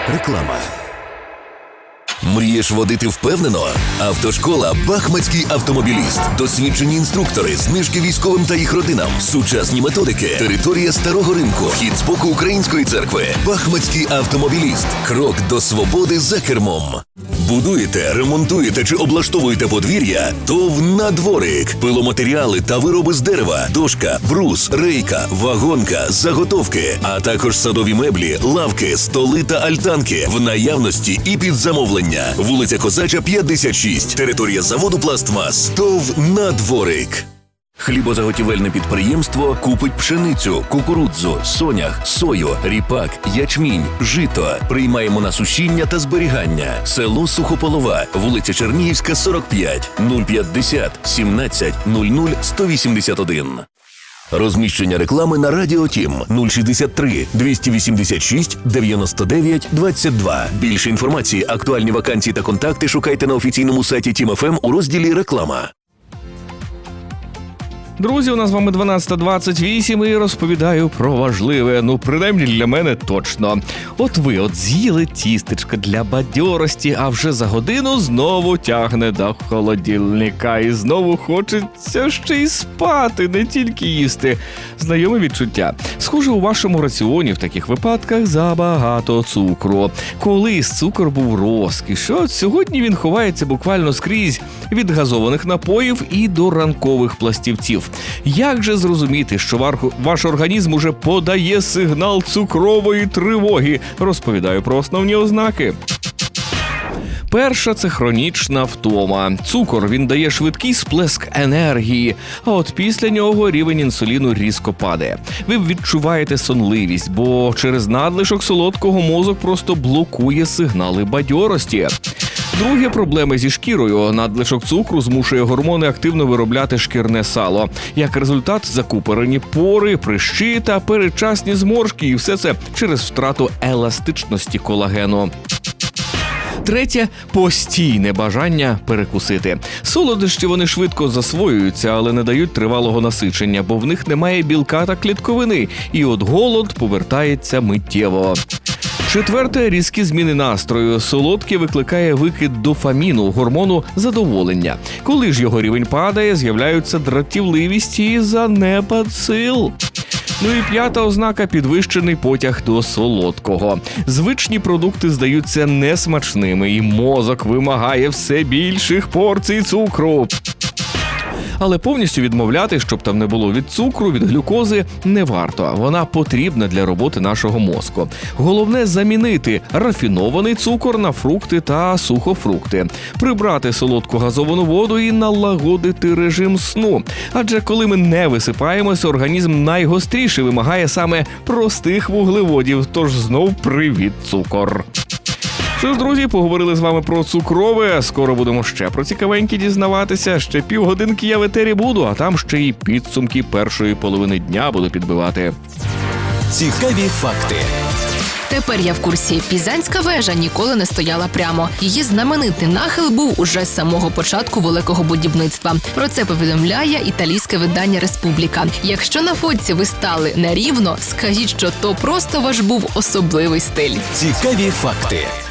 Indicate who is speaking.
Speaker 1: Реклама. Мрієш водити впевнено? Автошкола «Бахмацький автомобіліст». Досвідчені інструктори, знижки військовим та їх родинам, сучасні методики, територія Старого Ринку, вхід з боку Української церкви. «Бахмацький автомобіліст». Крок до свободи за кермом. Будуєте, ремонтуєте чи облаштовуєте подвір'я? ТОВ «Надворик». Пиломатеріали та вироби з дерева, дошка, брус, рейка, вагонка, заготовки, а також садові меблі, лавки, столи та альтанки в наявності і під замовлення. Вулиця Козача, 56. Територія заводу «Пластмас». ТОВ «Надворик». Хлібозаготівельне підприємство купить пшеницю, кукурудзу, сонях, сою, ріпак, ячмінь, жито. Приймаємо на сушіння та зберігання. Село Сухополова, вулиця Чернігівська, 45, 050 17 00 181. Розміщення реклами на Радіо Тім 063 286 99 22. Більше інформації, актуальні вакансії та контакти шукайте на офіційному сайті Тім ФМ у розділі «Реклама».
Speaker 2: Друзі, у нас з вами 12:28 і розповідаю про важливе, принаймні для мене точно. От ви з'їли тістечко для бадьорості, а вже за годину знову тягне до холодильника. І знову хочеться ще й спати, не тільки їсти. Знайоме відчуття. Схоже, у вашому раціоні в таких випадках забагато цукру. Колись цукор був розкіш, от сьогодні він ховається буквально скрізь, від газованих напоїв і до ранкових пластівців. Як же зрозуміти, що ваш організм уже подає сигнал цукрової тривоги? Розповідаю про основні ознаки. Перша – це хронічна втома. Цукор, він дає швидкий сплеск енергії, а от після нього рівень інсуліну різко падає. Ви відчуваєте сонливість, бо через надлишок солодкого мозок просто блокує сигнали бадьорості. Друге – проблеми зі шкірою. Надлишок цукру змушує гормони активно виробляти шкірне сало. Як результат – закупорені пори, прищі та передчасні зморшки. І все це через втрату еластичності колагену. Третє – постійне бажання перекусити. Солодощі вони швидко засвоюються, але не дають тривалого насичення, бо в них немає білка та клітковини. І от голод повертається миттєво. Четверте – різкі зміни настрою. Солодке викликає викид дофаміну, гормону задоволення. Коли ж його рівень падає, з'являються дратівливість і занепад сил. І п'ята ознака – підвищений потяг до солодкого. Звичні продукти здаються несмачними, і мозок вимагає все більших порцій цукру. Але повністю відмовляти, щоб там не було від цукру, від глюкози, не варто. Вона потрібна для роботи нашого мозку. Головне – замінити рафінований цукор на фрукти та сухофрукти. Прибрати солодку газовану воду і налагодити режим сну. Адже коли ми не висипаємося, організм найгостріше вимагає саме простих вуглеводів. Тож знов привіт, цукор. Що ж, друзі, поговорили з вами про цукрове. Скоро будемо ще про цікавенькі дізнаватися. Ще півгодинки я в етері буду, а там ще й підсумки першої половини дня буду підбивати.
Speaker 1: Цікаві факти.
Speaker 3: Тепер я в курсі. Пізанська вежа ніколи не стояла прямо. Її знаменитий нахил був уже з самого початку великого будівництва. Про це повідомляє італійське видання «Республіка». Якщо на фотці ви стали нерівно, скажіть, що то просто ваш був особливий стиль.
Speaker 1: Цікаві факти.